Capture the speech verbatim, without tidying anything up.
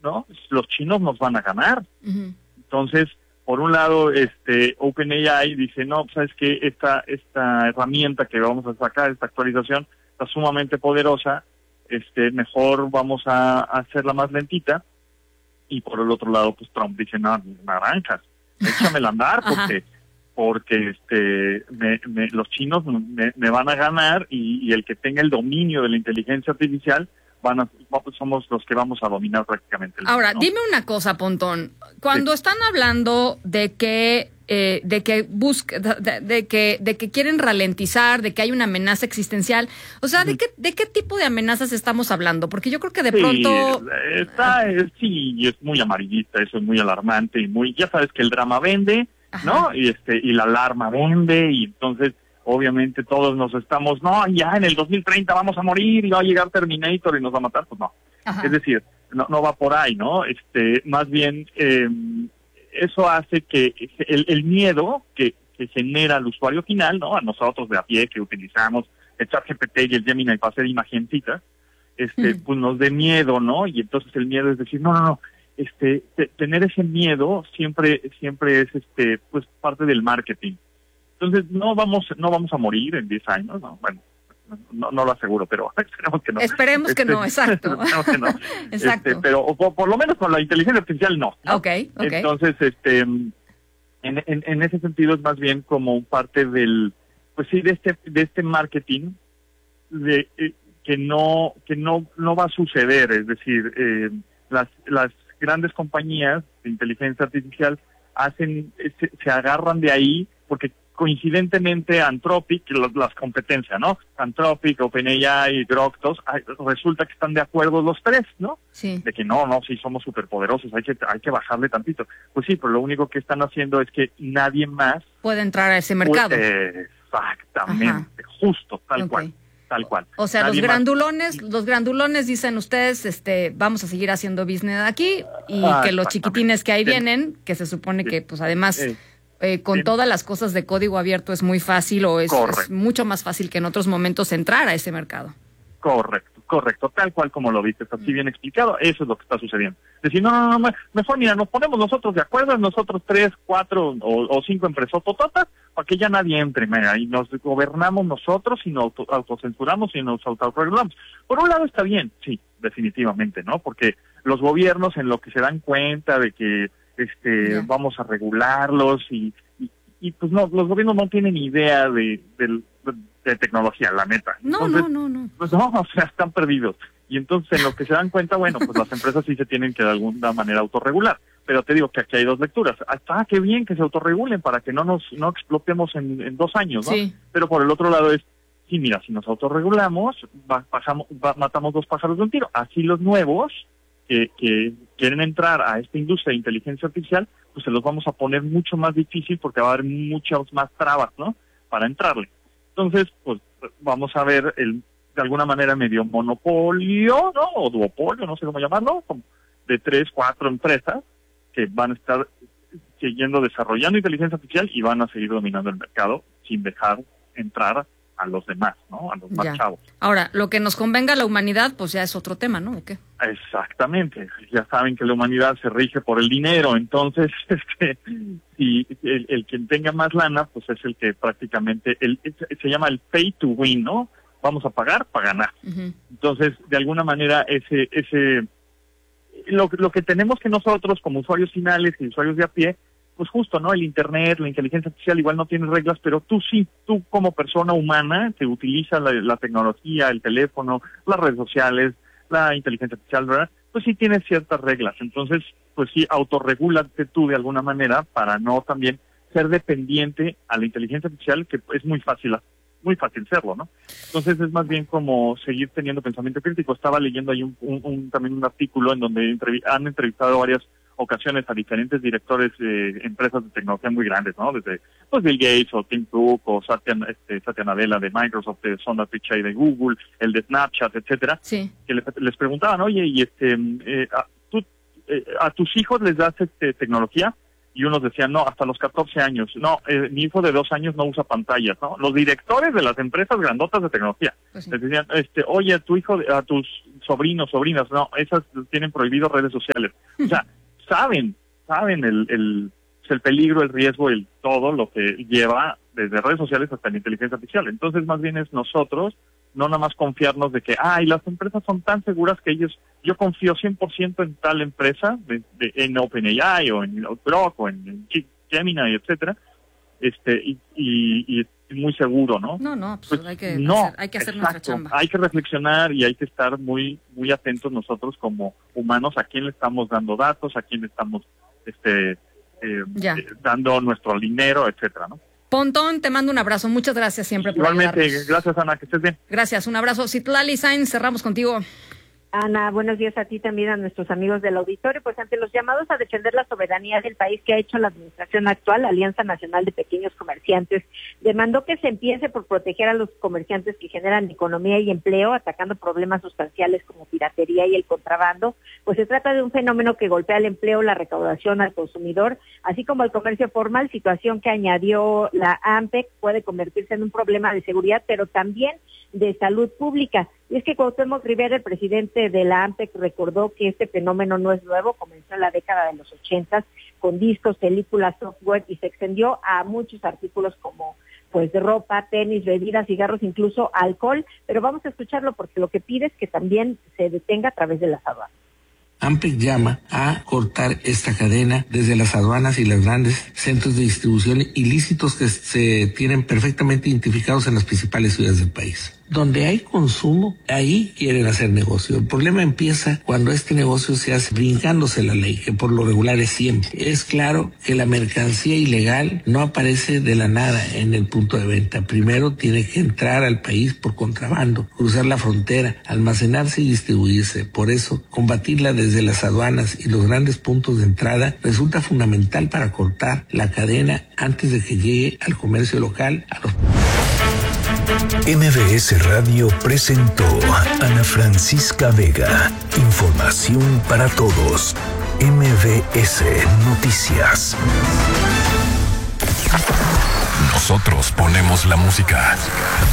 ¿no? Los chinos nos van a ganar. Uh-huh. Entonces, por un lado, este OpenAI dice, no, ¿sabes qué? Esta, esta herramienta que vamos a sacar, esta actualización, está sumamente poderosa, este mejor vamos a, a hacerla más lentita. Y por el otro lado, pues Trump dice, no, naranjas, échamela a andar, porque porque este me, me, los chinos me, me van a ganar y, y el que tenga el dominio de la inteligencia artificial van a, somos los que vamos a dominar prácticamente el Ahora, mundo, ¿no? Dime una cosa, Pontón. Cuando Sí. están hablando de que eh, de que busca, de, de que de que quieren ralentizar, de que hay una amenaza existencial, o sea, ¿de qué de qué tipo de amenazas estamos hablando? Porque yo creo que de sí, pronto está, eh, sí, es muy amarillista, eso es muy alarmante y muy, ya sabes que el drama vende, Ajá. ¿no? Y este y la alarma vende y entonces obviamente todos nos estamos, no, ya en el dos mil treinta vamos a morir y va a llegar Terminator y nos va a matar, pues no. Ajá. Es decir, no, no va por ahí, ¿no? Este, más bien, eh, eso hace que el, el miedo que, que genera al usuario final, ¿no? A nosotros de a pie que utilizamos el ChatGPT y el Gemini para hacer imagencitas, este, Mm. pues nos dé miedo, ¿no? Y entonces el miedo es decir, no, no, no, este, te, tener ese miedo siempre, siempre es, este, pues parte del marketing. Entonces no vamos, no vamos a morir en diez años, ¿no? Bueno, no, no lo aseguro, pero esperemos que no. Esperemos este, que no, exacto. esperemos que no. Exacto. Este, pero o, por, por lo menos con la inteligencia artificial no, ¿no? Okay, okay. Entonces, este, en, en, en ese sentido es más bien como parte del, pues sí, de este, de este marketing de eh, que no, que no, no va a suceder, es decir, eh, las, las grandes compañías de inteligencia artificial hacen, se, se agarran de ahí porque coincidentemente Anthropic, las, las competencias, ¿no? Anthropic, OpenAI, Grok, todos, resulta que están de acuerdo los tres, ¿no? Sí. De que no, no, sí somos superpoderosos, hay que hay que bajarle tantito. Pues sí, pero lo único que están haciendo es que nadie más puede entrar a ese mercado. Puede, exactamente, Ajá. justo, tal okay. cual. Tal cual. O sea, nadie los grandulones, más... los grandulones dicen ustedes, este, vamos a seguir haciendo business aquí y ah, que los chiquitines que ahí Bien. vienen, que se supone sí. que, pues además, sí. eh, con sí. todas las cosas de código abierto es muy fácil o es, es mucho más fácil que en otros momentos entrar a ese mercado. Correcto, correcto, tal cual como lo viste, está así mm. bien explicado, eso es lo que está sucediendo. Decir, no, no, no, mejor mira, nos ponemos nosotros de acuerdo, nosotros tres, cuatro o, o cinco empresas tototas, para que ya nadie entre, mira, y nos gobernamos nosotros y nos auto, autocensuramos y nos autorregulamos. Por un lado está bien, sí, definitivamente, ¿no? Porque los gobiernos en lo que se dan cuenta de que este yeah. vamos a regularlos y, y, y pues no, los gobiernos no tienen idea de, de, de tecnología, la neta. No, entonces, no, no, no. Pues no, o sea, están perdidos. Y entonces en lo que se dan cuenta, bueno, pues las empresas sí se tienen que de alguna manera autorregular. Pero te digo que aquí hay dos lecturas. Ah, qué bien que se autorregulen para que no nos no explotemos en, en dos años, ¿no? Sí. Pero por el otro lado es, sí, mira, si nos autorregulamos, va, pasamos, va, matamos dos pájaros de un tiro. Así los nuevos que, que quieren entrar a esta industria de inteligencia artificial, pues se los vamos a poner mucho más difícil porque va a haber muchas más trabas, ¿no? Para entrarle. Entonces, pues vamos a ver el de alguna manera medio monopolio, ¿no? O duopolio, no sé cómo llamarlo, como de tres, cuatro empresas que van a estar siguiendo desarrollando inteligencia artificial y van a seguir dominando el mercado sin dejar entrar a los demás, ¿no? A los más ya. chavos. Ahora, lo que nos convenga a la humanidad, pues ya es otro tema, ¿no? ¿O qué? Exactamente. Ya saben que la humanidad se rige por el dinero, entonces, este, si el, el quien tenga más lana, pues es el que prácticamente, el, se llama el pay to win, ¿no? Vamos a pagar para ganar. Uh-huh. Entonces, de alguna manera, ese, ese, lo, lo que tenemos que nosotros como usuarios finales y usuarios de a pie, pues justo, ¿no? El internet, la inteligencia artificial igual no tiene reglas, pero tú sí, tú como persona humana que utiliza la, la tecnología, el teléfono, las redes sociales, la inteligencia artificial, ¿verdad? Pues sí tienes ciertas reglas. Entonces, pues sí, autorregúlate tú de alguna manera para no también ser dependiente a la inteligencia artificial, que es muy fácil muy fácil serlo, ¿no? Entonces es más bien como seguir teniendo pensamiento crítico. Estaba leyendo ahí un, un, un también un artículo en donde entrev- han entrevistado varias ocasiones a diferentes directores de empresas de tecnología muy grandes, ¿no? Desde pues Bill Gates o Tim Cook o Satya, este, Satya Nadella de Microsoft, de Sundar Pichai de Google, el de Snapchat, etcétera. Sí. Que les, les preguntaban, oye, y este, eh, a, tú, eh, a tus hijos les das este tecnología. y unos decían, no, hasta los catorce años, no, eh, mi hijo de dos años no usa pantallas, ¿no? Los directores de las empresas grandotas de tecnología pues sí. les decían, este, oye, a tu hijo, a tus sobrinos, sobrinas, no, esas tienen prohibido redes sociales. O sea, saben, saben el, el, el peligro, el riesgo, el todo lo que lleva desde redes sociales hasta la inteligencia artificial. Entonces, más bien es nosotros, no nada más confiarnos de que, ay, las empresas son tan seguras que ellos, yo confío cien por ciento en tal empresa, de, de, en OpenAI o en Grok o en, en Gemini, etcétera, este, y, y, y es muy seguro, ¿no? No, no, pues pues, hay que no, hacer, hay que hacer exacto, nuestra chamba. Hay que reflexionar y hay que estar muy, muy atentos nosotros como humanos a quién le estamos dando datos, a quién le estamos, este, eh, eh, dando nuestro dinero, etcétera, ¿no? Pontón, te mando un abrazo. Muchas gracias siempre por Igualmente, ayudarnos. Gracias, Ana, que estés bien. Gracias, un abrazo. Citlali Sainz, cerramos contigo. Ana, buenos días a ti también, a nuestros amigos del auditorio. Pues ante los llamados a defender la soberanía del país que ha hecho la administración actual, la Alianza Nacional de Pequeños Comerciantes demandó que se empiece por proteger a los comerciantes que generan economía y empleo, atacando problemas sustanciales como piratería y el contrabando. Pues se trata de un fenómeno que golpea el empleo, la recaudación al consumidor, así como el comercio formal, situación que añadió la AMPEC puede convertirse en un problema de seguridad, pero también de salud pública. Y es que Cuauhtémoc Rivera, el presidente de la AMPEC, recordó que este fenómeno no es nuevo, comenzó en la década de los ochentas con discos, películas, software y se extendió a muchos artículos como pues de ropa, tenis, bebidas, cigarros, incluso alcohol, pero vamos a escucharlo porque lo que pide es que también se detenga a través de las aduanas. AMPEC llama a cortar esta cadena desde las aduanas y los grandes centros de distribución ilícitos que se tienen perfectamente identificados en las principales ciudades del país. Donde hay consumo, ahí quieren hacer negocio. El problema empieza cuando este negocio se hace brincándose la ley, que por lo regular es siempre. Es claro que la mercancía ilegal no aparece de la nada en el punto de venta. Primero tiene que entrar al país por contrabando, cruzar la frontera, almacenarse y distribuirse. Por eso, combatirla desde las aduanas y los grandes puntos de entrada resulta fundamental para cortar la cadena antes de que llegue al comercio local, a los... M V S Radio presentó a Ana Francisca Vega. Información para todos. M V S Noticias. Nosotros ponemos la música.